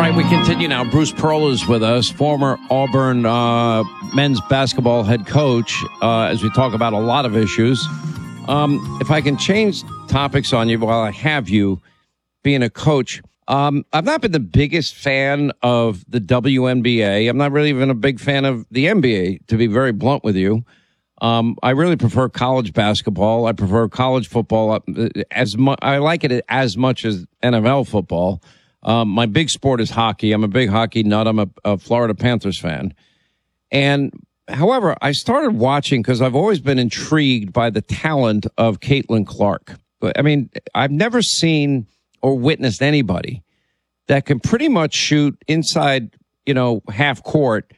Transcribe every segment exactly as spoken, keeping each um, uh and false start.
right, we continue now. Bruce Pearl is with us, former Auburn uh, men's basketball head coach, uh, as we talk about a lot of issues. Um, if I can change topics on you while I have you, being a coach, um, I've not been the biggest fan of the W N B A. I'm not really even a big fan of the N B A, to be very blunt with you. Um, I really prefer college basketball. I prefer college football as much. I like it as much as N F L football. Um, my big sport is hockey. I'm a big hockey nut. I'm a, a Florida Panthers fan. And however, I started watching because I've always been intrigued by the talent of Caitlin Clark. I mean, I've never seen or witnessed anybody that can pretty much shoot inside, you know, half court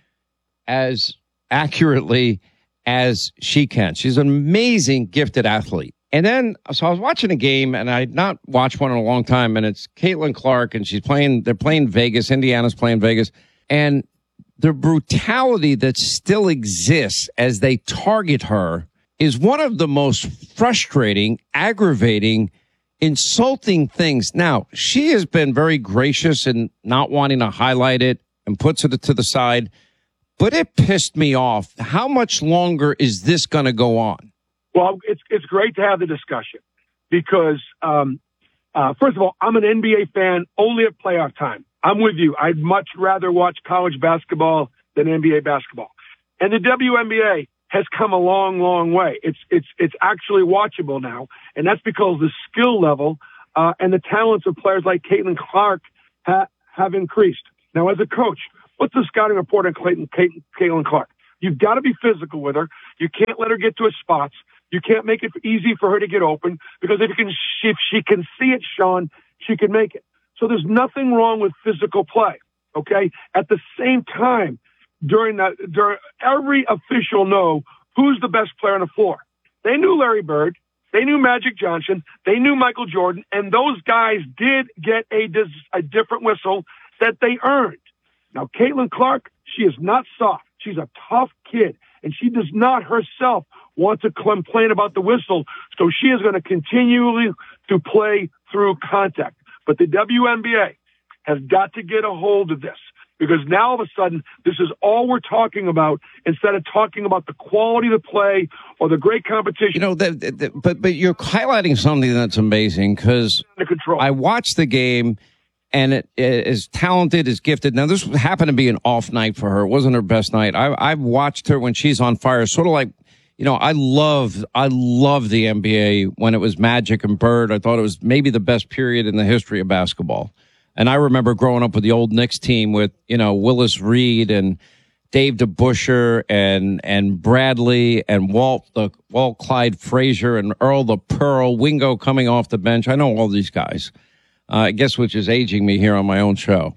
as accurately as she can. She's an amazing, gifted athlete. And then, so I was watching a game, and I had not watched one in a long time, and it's Caitlin Clark, and she's playing, they're playing Vegas, Indiana's playing Vegas, and the brutality that still exists as they target her is one of the most frustrating, aggravating, insulting things. Now, she has been very gracious in not wanting to highlight it and puts it to the side, but it pissed me off. How much longer is this going to go on? Well, it's it's great to have the discussion because, um, uh, first of all, I'm an N B A fan only at playoff time. I'm with you. I'd much rather watch college basketball than N B A basketball. And the W N B A has come a long, long way. It's it's it's actually watchable now, and that's because the skill level uh, and the talents of players like Caitlin Clark ha- have increased. Now, as a coach, what's the scouting report on Clayton, Caitlin, Caitlin Clark? You've got to be physical with her. You can't let her get to her spots. You can't make it easy for her to get open because if you can, if she can see it, Sean, she can make it. So there's nothing wrong with physical play. Okay. At the same time, during that, during every official know who's the best player on the floor. They knew Larry Bird. They knew Magic Johnson. They knew Michael Jordan. And those guys did get a, a different whistle that they earned. Now, Caitlin Clark, she is not soft. She's a tough kid, and she does not herself want to complain about the whistle, so she is going to continually to play through contact. But the W N B A has got to get a hold of this because now all of a sudden this is all we're talking about instead of talking about the quality of the play or the great competition. You know, the, the, but but you're highlighting something that's amazing because I watched the game. And it is talented, is gifted. Now, this happened to be an off night for her. It wasn't her best night. I, I've watched her when she's on fire, sort of like, you know, I love, I love the N B A when it was Magic and Bird. I thought it was maybe the best period in the history of basketball. And I remember growing up with the old Knicks team with, you know, Willis Reed and Dave DeBusschere and, and Bradley and Walt, the Walt Clyde Frazier and Earl the Pearl, Wingo coming off the bench. I know all these guys. Uh, I guess which is aging me here on my own show.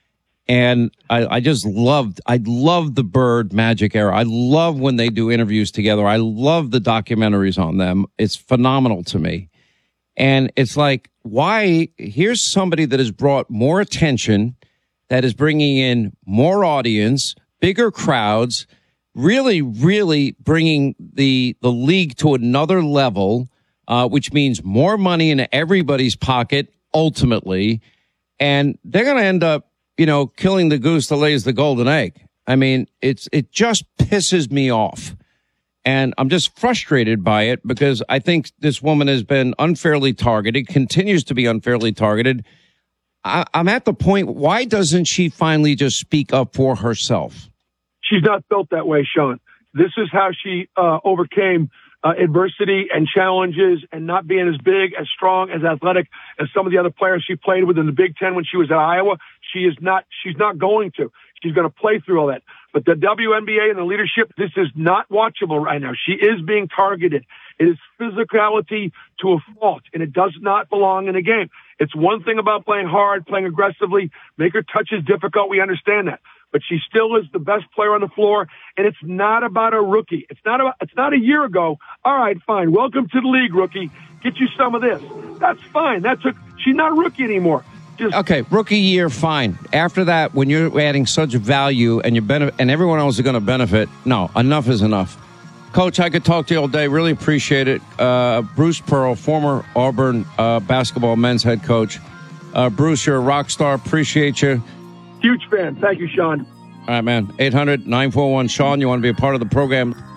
And I, I just loved, I love the Bird Magic era. I love when they do interviews together. I love the documentaries on them. It's phenomenal to me. And it's like, why, here's somebody that has brought more attention, that is bringing in more audience, bigger crowds, really, really bringing the, the league to another level, uh, which means more money in everybody's pocket. Ultimately, and they're going to end up, you know, killing the goose that lays the golden egg. I mean, it's it just pisses me off. And I'm just frustrated by it because I think this woman has been unfairly targeted, continues to be unfairly targeted. I, I'm at the point, why doesn't she finally just speak up for herself? She's not built that way, Sean. This is how she uh, overcame Uh, adversity and challenges and not being as big, as strong, as athletic as some of the other players she played with in the Big Ten when she was at Iowa. She is not, she's not going to. She's going to play through all that. But the W N B A and the leadership, this is not watchable right now. She is being targeted. It is physicality to a fault, and it does not belong in a game. It's one thing about playing hard, playing aggressively, make her touches difficult. We understand that. But she still is the best player on the floor, and it's not about a rookie. It's not about, it's not a year ago. All right, fine. Welcome to the league, rookie. Get you some of this. That's fine. That's a, she's not a rookie anymore. Just, okay, rookie year, fine. After that, when you're adding such value and you benefit, and everyone else is going to benefit, no, enough is enough. Coach, I could talk to you all day. Really appreciate it. Uh, Bruce Pearl, former Auburn uh, basketball men's head coach. Uh, Bruce, you're a rock star. Appreciate you. Huge fan. Thank you, Sean. All right, man. eight hundred nine four one Sean. You want to be a part of the program?